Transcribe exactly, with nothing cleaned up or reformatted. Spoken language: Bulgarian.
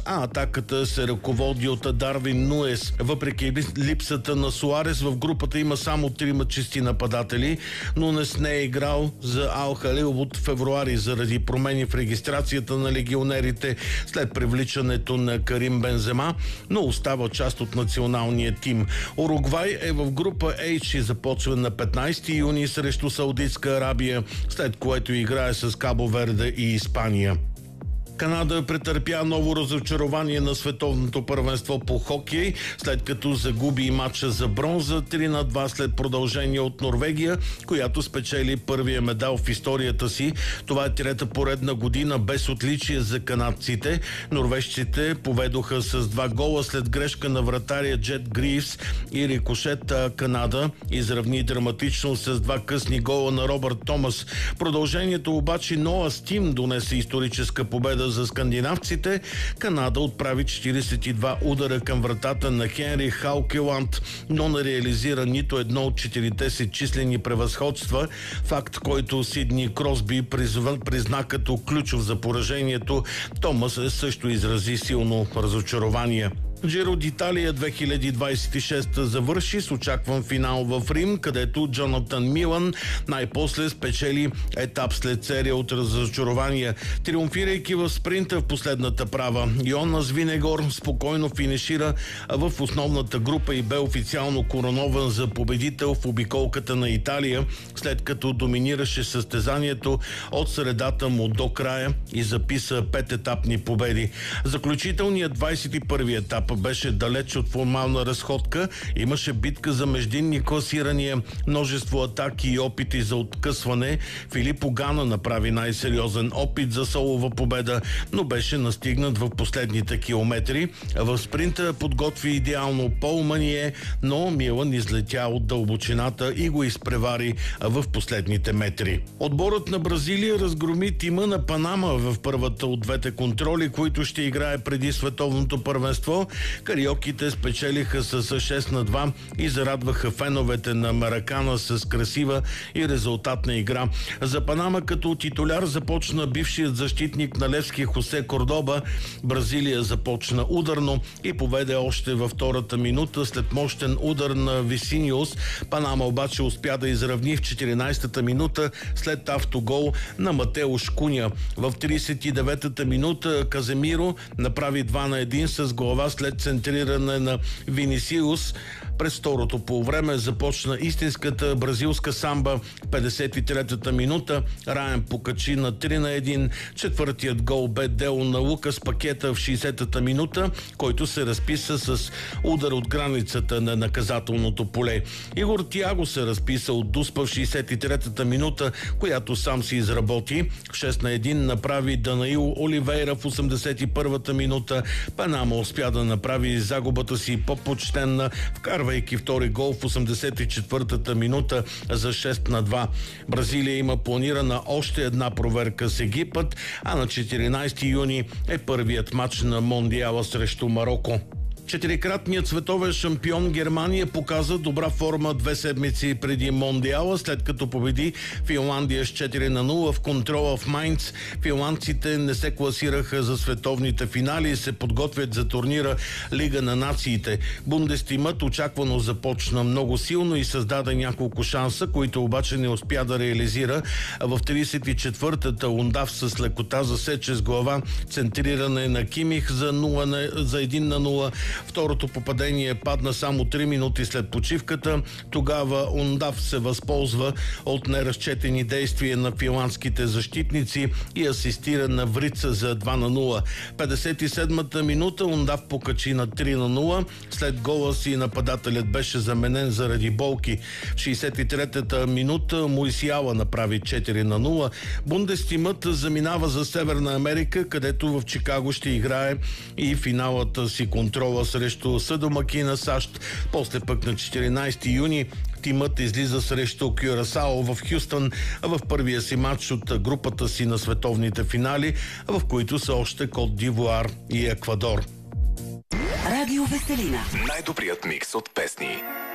а атаката се ръководи от Дарвин Нуес. Въпреки липсата на Суарес, в групата има само трима чисти нападатели. Нунес не е играл за Ал Халил от февруари заради промени в регистрацията на легионерите след привличането на Карим Бензема, но остава част от националния тим. Уругвай е в група H и започва на петнайсети юни срещу Саудитска Арабия, след което играе с Кабо Верде и Испания. Канада претърпя ново разочарование на световното първенство по хокей, след като загуби матча за бронза три на два след продължение от Норвегия, която спечели първия медал в историята си. Това е трета поредна година без отличие за канадците. Норвежците поведоха с два гола след грешка на вратаря Джет Гривс и рикошет. Канада изравни драматично с два късни гола на Робърт Томас. Продължението обаче Ноа Стим донесе историческа победа за скандинавците. Канада отправи четирийсет и два удара към вратата на Хенри Хаукеланд, но не реализира нито едно от четирите си числени превъзходства, факт, който Сидни Кросби призна като ключов за поражението. Томас също изрази силно разочарование. Джиро d'Италия две хиляди двайсет и шеста завърши с очакван финал в Рим, където Джонатан Милан най-после спечели етап след серия от разочарования, триумфирайки в спринта в последната права. Йонас Винегор спокойно финишира в основната група и бе официално коронован за победител в обиколката на Италия, след като доминираше състезанието от средата му до края и записа пет етапни победи. Заключителният двайсет и първи етап беше далеч от формална разходка. Имаше битка за междинни класирания, множество атаки и опити за откъсване. Филипо Гана направи най-сериозен опит за солова победа, но беше настигнат в последните километри. В спринта подготви идеално Пол Мание, но Милан излетя от дълбочината и го изпревари в последните метри. Отборът на Бразилия разгроми тима на Панама в първата от двете контроли, които ще играе преди световното първенство. Кариоките спечелиха с шест на два и зарадваха феновете на Маракана с красива и резултатна игра. За Панама като титуляр започна бившият защитник на Левски Хосе Кордоба. Бразилия започна ударно и поведе още във втората минута след мощен удар на Висиниус. Панама обаче успя да изравни в четиринайсетата минута след автогол на Матеуш Куня. В трийсет и деветата минута Каземиро направи два на един с глава след центриране на Винисиус. През второто полувреме започна истинската бразилска самба. В петдесет и третата минута Райан покачи на три на един. Четвъртият гол бе дело на Лукас Пакета в шейсетата минута, който се разписа с удар от границата на наказателното поле. Игор Тиаго се разписа от Дуспа в шейсет и третата минута, която сам си изработи. шест на един направи Данаил Оливейра в осемдесет и първата минута. Панама успя да направи загубата си по-почтенна, вкарвайки втори гол в осемдесет и четвъртата минута за шест на два. Бразилия има планирана още една проверка с Египет, а на четиринайсети юни е първият матч на Мондиала срещу Мароко. Четирикратният световен шампион Германия показа добра форма две седмици преди Мондиала, след като победи Финландия с четири на нула в контрола в Майнц. Финландците не се класираха за световните финали и се подготвят за турнира Лига на нациите. Бундестимът очаквано започна много силно и създаде няколко шанса, които обаче не успя да реализира. В трийсет и четвъртата Ундав с лекота засече с глава центриране на Кимих за, нула на, за един на нула. Второто попадение падна само три минути след почивката. Тогава Ундав се възползва от неразчетени действия на финландските защитници и асистира на Врица за два на нула. петдесет и седмата минута Ундав покачи на три на нула. След гола си нападателят беше заменен заради болки. В шейсет и третата минута Моисиала направи четири на нула. Бундестимът заминава за Северна Америка, където в Чикаго ще играе и финалата си контрола срещу съдомакина САЩ. После пък на четиринайсети юни тимът излиза срещу Кюрасао в Хюстън в първия си матч от групата си на световните финали, в които са още Кот д'Ивуар и Еквадор. Радио Веселина. Най-добрият микс от песни.